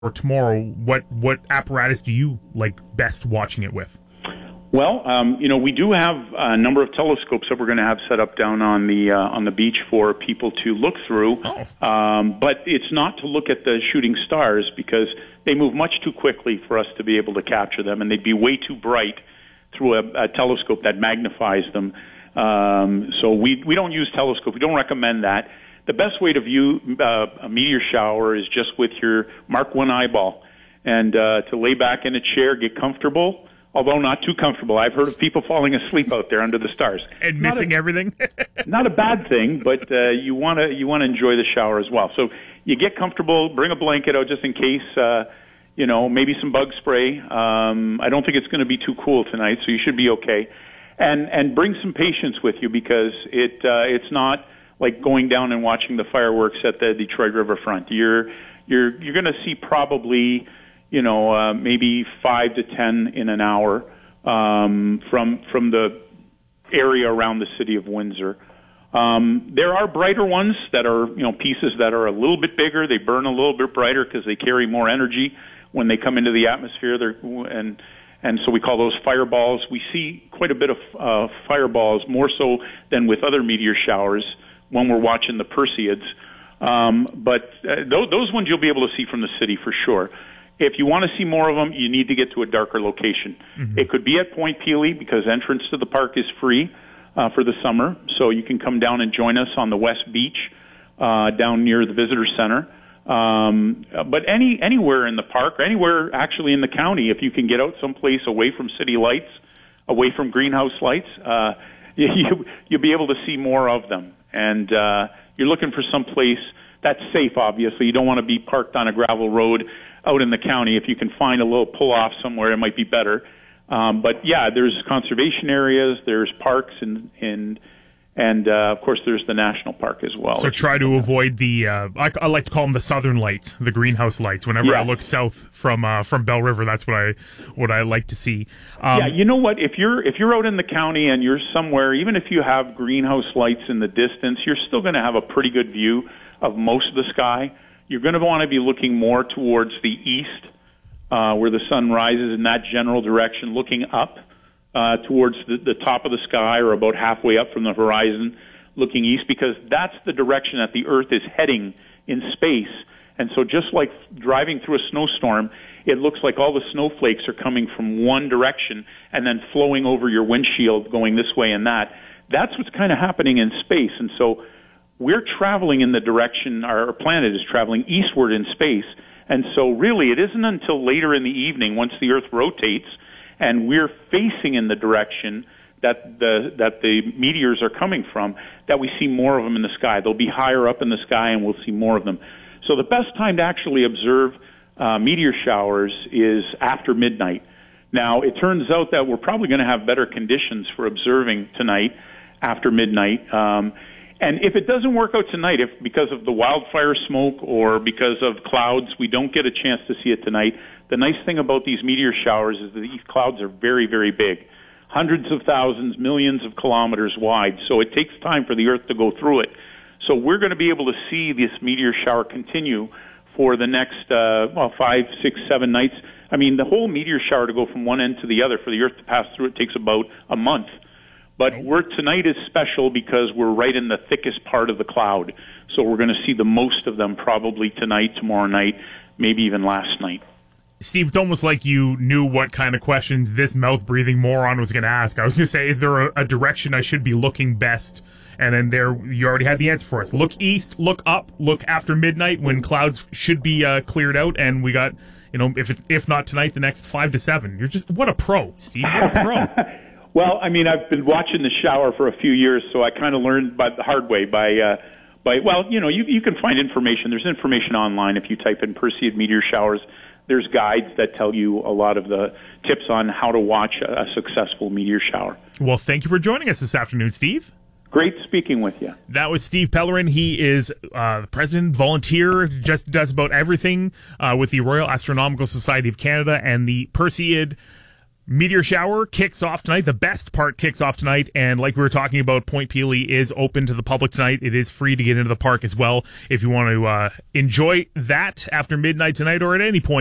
or tomorrow, what apparatus do you like best watching it with? Well, we do have a number of telescopes that we're going to have set up down on the beach for people to look through. Oh. But it's not to look at the shooting stars because they move much too quickly for us to be able to capture them, and they'd be way too bright through a telescope that magnifies them. So we don't use telescope. We don't recommend that. The best way to view a meteor shower is just with your Mark 1 eyeball and to lay back in a chair, get comfortable, although not too comfortable. I've heard of people falling asleep out there under the stars. And missing everything? Not a bad thing, but you want to enjoy the shower as well. So you get comfortable, bring a blanket out just in case, maybe some bug spray. I don't think it's going to be too cool tonight, so you should be okay. And bring some patience with you because it's not like going down and watching the fireworks at the Detroit Riverfront. You're going to see probably, maybe 5 to 10 in an hour from the area around the city of Windsor. There are brighter ones that are, pieces that are a little bit bigger. They burn a little bit brighter because they carry more energy when they come into the atmosphere. And so we call those fireballs. We see quite a bit of fireballs, more so than with other meteor showers when we're watching the Perseids. But those ones you'll be able to see from the city for sure. If you want to see more of them, you need to get to a darker location. Mm-hmm. It could be at Point Pelee because entrance to the park is free for the summer. So you can come down and join us on the West Beach down near the Visitor Center. But anywhere in the park, or anywhere actually in the county, if you can get out someplace away from city lights, away from greenhouse lights, you'll be able to see more of them. And you're looking for some place that's safe, obviously. You don't want to be parked on a gravel road out in the county. If you can find a little pull-off somewhere, it might be better. But, yeah, there's conservation areas, there's parks, and of course, there's the national park as well. So try to avoid the, I like to call them the southern lights, the greenhouse lights. Whenever I look south from Bell River, that's what I like to see. You know what? If you're out in the county and you're somewhere, even if you have greenhouse lights in the distance, you're still going to have a pretty good view of most of the sky. You're going to want to be looking more towards the east, where the sun rises in that general direction, looking up. Towards the top of the sky or about halfway up from the horizon, looking east, because that's the direction that the Earth is heading in space. And so just like driving through a snowstorm, it looks like all the snowflakes are coming from one direction and then flowing over your windshield going this way and that. That's what's kind of happening in space. And so we're traveling in the direction, our planet is traveling eastward in space. And so really it isn't until later in the evening, once the Earth rotates, and we're facing in the direction that the meteors are coming from, that we see more of them in the sky. They'll be higher up in the sky, and we'll see more of them. So the best time to actually observe meteor showers is after midnight. Now, it turns out that we're probably going to have better conditions for observing tonight after midnight. And if it doesn't work out tonight, if because of the wildfire smoke or because of clouds, we don't get a chance to see it tonight, the nice thing about these meteor showers is that these clouds are very, very big, hundreds of thousands, millions of kilometers wide. So it takes time for the Earth to go through it. So we're going to be able to see this meteor shower continue for the next 5, 6, 7 nights. I mean, the whole meteor shower to go from one end to the other for the Earth to pass through it takes about a month. But tonight is special because we're right in the thickest part of the cloud. So we're going to see the most of them probably tonight, tomorrow night, maybe even last night. Steve, it's almost like you knew what kind of questions this mouth-breathing moron was going to ask. I was going to say, is there a direction I should be looking best? And then you already had the answer for us. Look east, look up, look after midnight when clouds should be cleared out, and we got, if not tonight, the next 5 to 7. You're just, what a pro, Steve, what a pro. Well, I mean, I've been watching the shower for a few years, so I kind of learned by the hard way. You can find information. There's information online if you type in Perseid meteor showers. There's guides that tell you a lot of the tips on how to watch a successful meteor shower. Well, thank you for joining us this afternoon, Steve. Great speaking with you. That was Steve Pellerin. He is the president, volunteer, just does about everything with the Royal Astronomical Society of Canada and the Perseid Meteor shower kicks off tonight. The best part kicks off tonight. And like we were talking about, Point Pelee is open to the public tonight. It is free to get into the park as well if you want to enjoy that after midnight tonight or at any point.